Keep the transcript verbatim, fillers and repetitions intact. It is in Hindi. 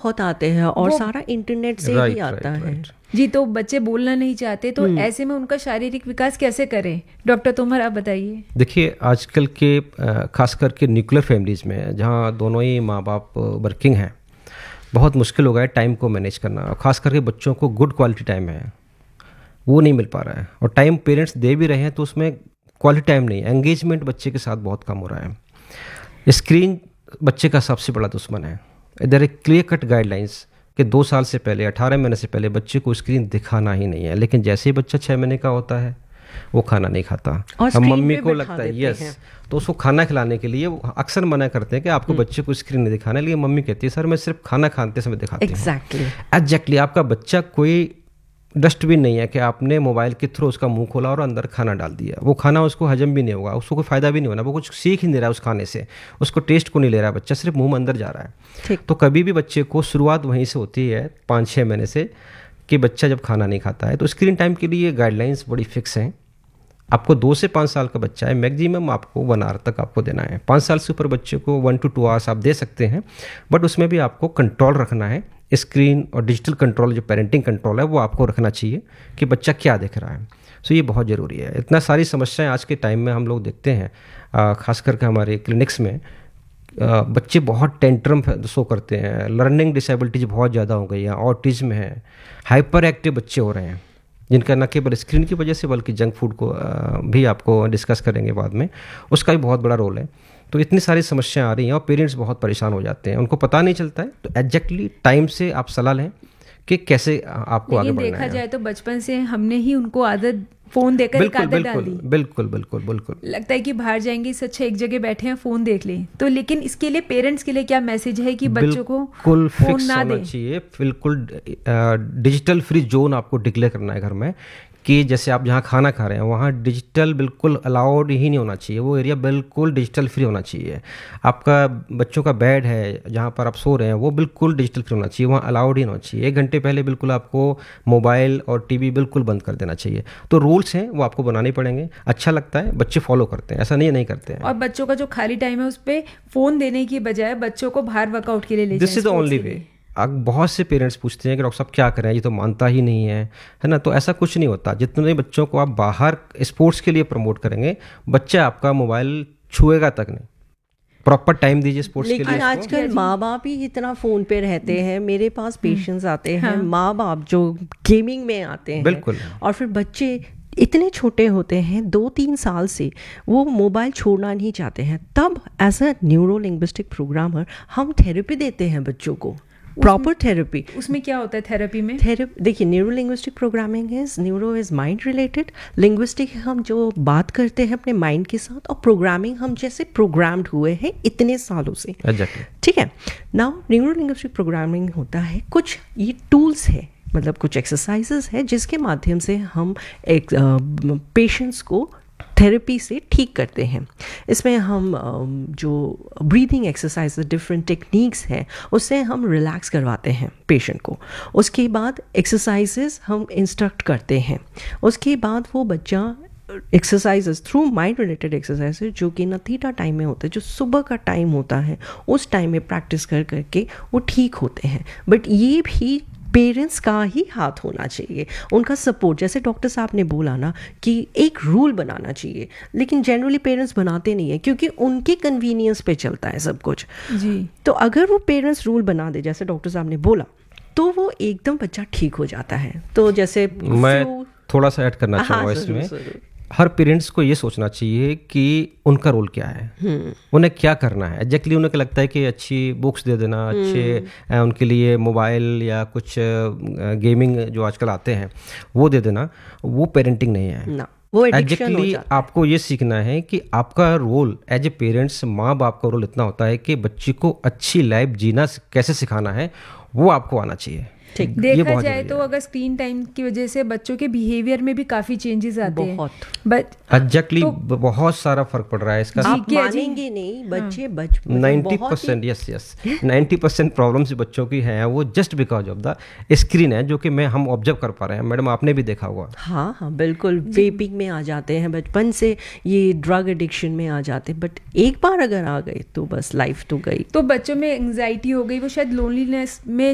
बहुत आते हैं और सारा इंटरनेट से right, ही आता right, है right. जी। तो बच्चे बोलना नहीं चाहते, तो ऐसे में उनका शारीरिक विकास कैसे करें? डॉक्टर तोमर आप बताइए। देखिए, आजकल के खास करके न्यूक्लियर फैमिलीज़ में जहाँ दोनों ही माँ बाप वर्किंग हैं, बहुत मुश्किल हो गया है टाइम को मैनेज करना। खास करके बच्चों को गुड क्वालिटी टाइम है वो नहीं मिल पा रहा है, और टाइम पेरेंट्स दे भी रहे हैं तो उसमें क्वालिटी टाइम नहीं, एंगेजमेंट बच्चे के साथ बहुत कम हो रहा है। स्क्रीन बच्चे का सबसे बड़ा दुश्मन है। इधर एक क्लियर कट गाइडलाइंस कि दो साल से पहले, अठारह महीने से पहले बच्चे को स्क्रीन दिखाना ही नहीं है, लेकिन जैसे ही बच्चा छः महीने का होता है वो खाना नहीं खाता। हम मम्मी को लगता है यस, तो उसको खाना खिलाने के लिए वो अक्सर मना करते हैं कि आपको बच्चे को स्क्रीन नहीं दिखाना, लेकिन मम्मी कहती है सर मैं सिर्फ खाना खाते समय दिखाती हूँ। एग्जैक्टली एग्जैक्टली आपका बच्चा कोई डस्टबिन नहीं है कि आपने मोबाइल के थ्रू उसका मुंह खोला और अंदर खाना डाल दिया। वो खाना उसको हजम भी नहीं होगा, उसको कोई फायदा भी नहीं होना, वो कुछ सीख ही नहीं रहा उस खाने से, उसको टेस्ट को नहीं ले रहा बच्चा, सिर्फ मुंह में अंदर जा रहा है। ठीक। तो कभी भी बच्चे को शुरुआत वहीं से होती है पाँच छः महीने से, कि बच्चा जब खाना नहीं खाता है। तो स्क्रीन टाइम के लिए गाइडलाइंस बड़ी फिक्स हैं। आपको दो से पाँच साल का बच्चा है, मैक्सिमम आपको वन आवर तक आपको देना है। पाँच साल से ऊपर बच्चे को वन टू टू आवर्स आप दे सकते हैं, बट उसमें भी आपको कंट्रोल रखना है। स्क्रीन और डिजिटल कंट्रोल, जो पेरेंटिंग कंट्रोल है, वो आपको रखना चाहिए कि बच्चा क्या देख रहा है। सो ये बहुत ज़रूरी है। इतना सारी समस्याएं आज के टाइम में हम लोग देखते हैं, ख़ास करके हमारे क्लिनिक्स में आ, बच्चे बहुत टेंट्रम शो करते हैं, लर्निंग डिसेबिलिटीज बहुत ज़्यादा हो गई है, ऑटिज्म है, हाइपर एक्टिव बच्चे हो रहे हैं, जिनका न केवल स्क्रीन की वजह से बल्कि जंक फूड को आ, भी आपको डिस्कस करेंगे बाद में, उसका भी बहुत बड़ा रोल है। तो इतनी सारी समस्याएं आ रही हैं और पेरेंट्स बहुत परेशान हो जाते हैं, उनको पता नहीं चलता है। तो एग्जैक्टली टाइम से आप सलाह लें कि कैसे आपको आगे बढ़ना है। देखा जाए तो बचपन से हमने ही उनको आदत फोन देकर एक आदत डाल दी। बिल्कुल बिल्कुल बिल्कुल लगता है कि बाहर जाएंगे इससे अच्छा एक जगह बैठे हैं फोन देख लें। तो लेकिन इसके लिए पेरेंट्स के लिए क्या मैसेज है कि बच्चों को बिल्कुल फोन फिक्स ना होना दें? चाहिए। बिल्कुल डिजिटल फ्री जोन आपको डिक्लेयर करना है घर में, कि जैसे आप जहाँ खाना खा रहे हैं वहाँ डिजिटल बिल्कुल अलाउड ही नहीं होना चाहिए, वो एरिया बिल्कुल डिजिटल फ्री होना चाहिए। आपका बच्चों का बेड है जहाँ पर आप सो रहे हैं वो बिल्कुल डिजिटल फ्री होना चाहिए, वहाँ अलाउड ही होना चाहिए। एक घंटे पहले बिल्कुल आपको मोबाइल और टीवी बिल्कुल बंद कर देना चाहिए। तो रूल्स हैं वो आपको बनाने पड़ेंगे। अच्छा लगता है, बच्चे फॉलो करते हैं, ऐसा नहीं नहीं करते हैं। और बच्चों का जो खाली टाइम है उस पर फोन देने की बजाय बच्चों को बाहर वर्कआउट के लिए ले जाएं। This is the only way. अब बहुत से पेरेंट्स पूछते हैं कि डॉक्टर साहब क्या करें, ये तो मानता ही नहीं है, है ना। तो ऐसा कुछ नहीं होता। जितने बच्चों को आप बाहर स्पोर्ट्स के लिए प्रमोट करेंगे, बच्चा आपका मोबाइल छुएगा तक नहीं। प्रॉपर टाइम दीजिए स्पोर्ट्स के लिए। लेकिन आजकल माँ बाप ही इतना फोन पे रहते हैं। मेरे पास पेशेंट्स आते हैं, हाँ। माँ बाप जो गेमिंग में आते हैं, बिल्कुल, और फिर बच्चे इतने छोटे होते हैं, दो तीन साल से वो मोबाइल छोड़ना नहीं चाहते हैं। तब as a neuro linguistic programmer हम थेरेपी देते हैं बच्चों को, प्रॉपर थेरेपी। उसमें क्या होता है थेरेपी में? थेरेपी देखिए, neuro linguistic programming is, neuro is mind related, linguistic हम जो बात करते हैं अपने माइंड के साथ, और प्रोग्रामिंग हम जैसे प्रोग्राम्ड हुए हैं इतने सालों से। Exactly. ठीक है। नाउ न्यूरो लिंग्विस्टिक प्रोग्रामिंग होता है, कुछ ये टूल्स है, मतलब कुछ एक्सरसाइजेस है जिसके माध्यम से हम एक पेशेंट्स को थेरेपी से ठीक करते हैं। इसमें हम जो ब्रीदिंग एक्सरसाइज, डिफरेंट टेक्निक्स हैं, उससे हम रिलैक्स करवाते हैं पेशेंट को। उसके बाद एक्सरसाइजेस हम इंस्ट्रक्ट करते हैं। उसके बाद वो बच्चा exercises through mind related exercises जो कि ना थीटा टाइम में होता है, जो सुबह का टाइम होता है, उस टाइम में प्रैक्टिस कर करके वो ठीक होते हैं। बट ये भी पेरेंट्स का ही हाथ होना चाहिए, उनका सपोर्ट। जैसे डॉक्टर साहब ने बोला ना कि एक रूल बनाना चाहिए, लेकिन जनरली पेरेंट्स बनाते नहीं है क्योंकि उनके कन्वीनियंस पे चलता है सब कुछ जी। तो अगर वो पेरेंट्स रूल बना दे जैसे डॉक्टर साहब ने बोला, तो वो एकदम बच्चा ठीक हो जाता है। तो जैसे मैं थोड़ा सा ऐड करना चाहूँगा इसमें। हर पेरेंट्स को ये सोचना चाहिए कि उनका रोल क्या है, उन्हें क्या करना है। एग्जैक्टली उन्हें क्या लगता है कि अच्छी बुक्स दे देना, अच्छे उनके लिए मोबाइल या कुछ गेमिंग जो आजकल आते हैं वो दे देना, वो पेरेंटिंग नहीं है ना। वो एग्जैक्टली आपको ये सीखना है कि आपका रोल एज ए पेरेंट्स, माँ बाप का रोल इतना होता है कि बच्ची को अच्छी लाइफ जीना कैसे सिखाना है वो आपको आना चाहिए। देखा जाए तो अगर स्क्रीन टाइम की वजह से बच्चों के बिहेवियर में भी काफी चेंजेस आते हैं, बहुत बट एग्जैक्टली बहुत सारा फर्क पड़ रहा है इसका। आप मानेंगे नहीं, बच्चे बच ninety percent yes yes ninety percent problems बच्चों की हैं वो just because of the screen है, जो कि मैं हम ऑब्जर्व कर पा रहे हैं। मैडम आपने भी देखा होगा। हाँ हाँ बिल्कुल, वेपिंग में आ जाते हैं बचपन से, ये ड्रग एडिक्शन में आ जाते हैं, बट एक बार अगर आ गए तो बस लाइफ तो गई। तो बच्चों में एंग्जाइटी हो गई, वो शायद लोनलीनेस में